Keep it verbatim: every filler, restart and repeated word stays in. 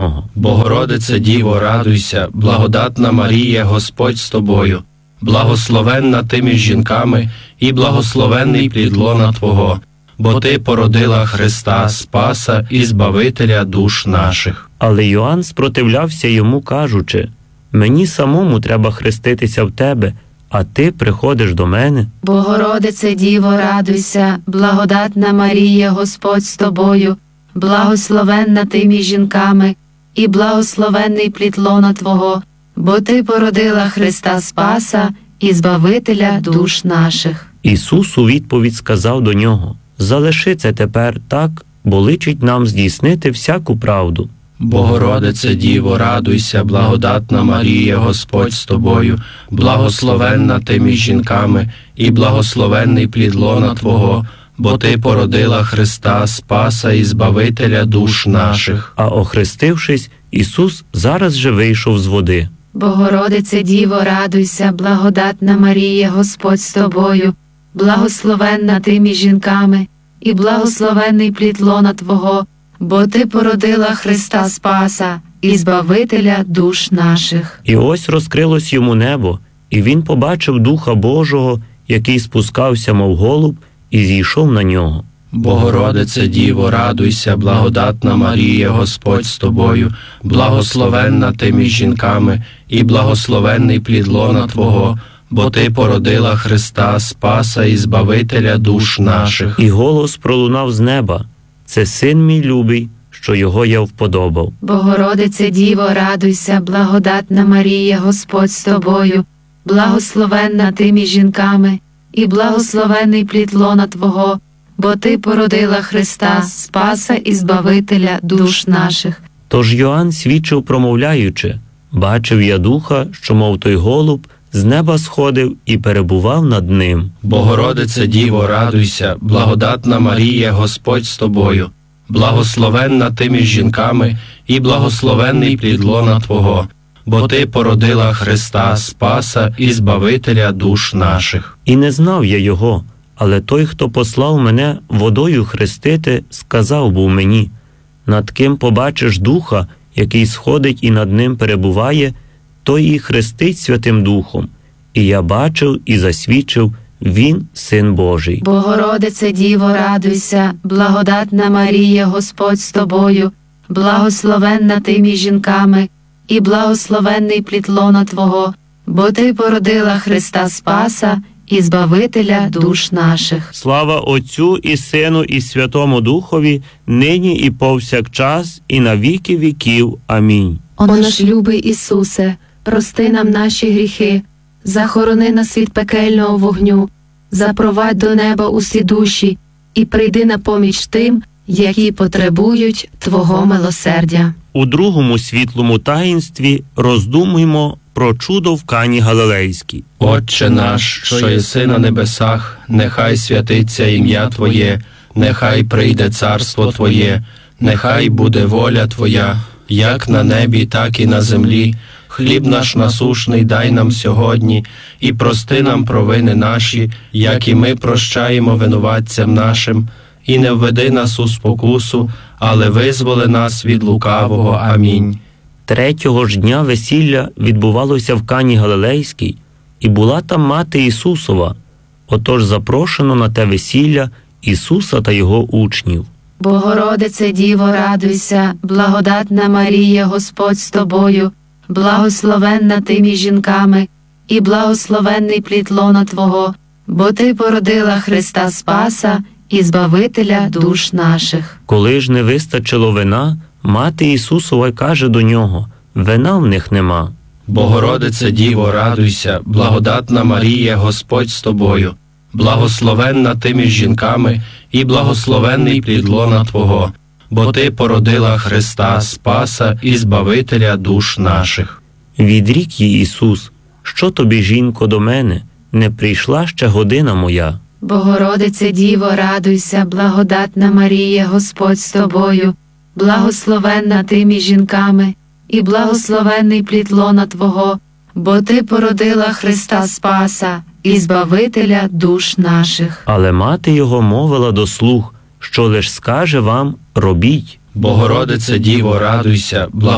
нього: Богородице Діво, радуйся, благодатна Марія, Господь з тобою, благословенна ти між жінками, і благословенний плід лона Твого, бо ти породила Христа, Спаса і Збавителя душ наших. Але Йоанн спротивлявся йому, кажучи: «Мені самому треба хреститися в тебе, а ти приходиш до мене». Богородице Діво, радуйся, благодатна Марія, Господь з тобою, благословенна ти між жінками, і благословенний плід лона Твого, бо ти породила Христа Спаса і Збавителя душ наших. Ісус у відповідь сказав до нього: «Залиши це тепер так, бо личить нам здійснити всяку правду». Богородице Діво, радуйся, благодатна Марія, Господь з тобою, благословенна ти між жінками, і благословенний плід лона Твого, бо ти породила Христа, Спаса і Збавителя душ наших. А охрестившись, Ісус зараз же вийшов з води. Богородице Діво, радуйся, благодатна Марія, Господь з тобою, благословенна ти між жінками, і благословенний плід лона Твого, бо ти породила Христа Спаса і Збавителя душ наших. І ось розкрилось йому небо, і він побачив Духа Божого, який спускався, мов голуб, і зійшов на нього. Богородице Діво, радуйся, благодатна Марія, Господь з тобою, благословенна ти між жінками, і благословенний плід лона Твого, бо ти породила Христа, Спаса і Збавителя душ наших. І голос пролунав з неба: «Це Син мій любий, що його я вподобав». Богородице Діво, радуйся, благодатна Марія, Господь з тобою, благословенна ти між жінками, і благословенний плід лона Твого, бо ти породила Христа, Спаса і Збавителя душ наших. Тож Йоанн свідчив, промовляючи: «Бачив я Духа, що, мов той голуб, з неба сходив і перебував над ним». Богородице Діво, радуйся, благодатна Марія, Господь з тобою, благословенна ти між жінками, і благословенний плід лона Твого, бо ти породила Христа, Спаса і Збавителя душ наших. І не знав я його, але той, хто послав мене водою хрестити, сказав був мені: «Над ким побачиш Духа, який сходить і над ним перебуває, той і хрестить Святим Духом». І я бачив і засвідчив: він Син Божий. Богородице Діво, радуйся, благодатна Марія, Господь з тобою, благословенна ти між жінками, і благословенний плід лона Твого, бо ти породила Христа Спаса і Збавителя душ наших. Слава Отцю і Сину і Святому Духові, нині і повсякчас, і на віки віків. Амінь. О наш любий Ісусе, прости нам наші гріхи, захорони нас від пекельного вогню, запровадь до неба усі душі і прийди на поміч тим, які потребують Твого милосердя. У другому світлому таїнстві роздумуймо про чудо в Кані Галилейській. Отче наш, що єси на небесах, нехай святиться ім'я Твоє, нехай прийде царство Твоє, нехай буде воля Твоя, як на небі, так і на землі. Хліб наш насушний дай нам сьогодні, і прости нам провини наші, як і ми прощаємо винуватцям нашим. І не введи нас у спокусу, але визволи нас від лукавого. Амінь. Третього ж дня весілля відбувалося в Кані Галилейській, і була там мати Ісусова. Отож запрошено на те весілля Ісуса та його учнів. Богородице Діво, радуйся, благодатна Марія, Господь з тобою, благословенна ти між жінками, і благословенний плід лона Твого, бо ти породила Христа Спаса і Збавителя душ наших. Коли ж не вистачило вина, мати Ісусова каже до нього: «Вина в них нема». Богородице Діво, радуйся, благодатна Марія, Господь з тобою, благословенна ти між жінками, і благословенний плід лона Твого, бо ти породила Христа Спаса і Збавителя душ наших. Відрік їй Ісус: «Що тобі, жінко, до мене? Не прийшла ще година моя». Богородице Діво, радуйся, благодатна Марія, Господь з тобою, благословенна ти між жінками, і благословенний плід лона Твого, бо ти породила Христа Спаса і Збавителя душ наших. Але мати його мовила до слуг: «Що лиш скаже вам, робіть». Богородице Діво, радуйся,